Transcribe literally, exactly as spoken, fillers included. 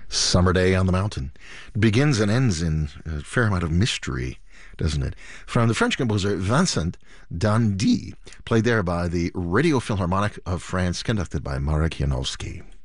Summer Day on the Mountain. It begins and ends in a fair amount of mystery, doesn't it? From the French composer Vincent d'Indy, played there by the Radio Philharmonic of France, conducted by Marek Janowski.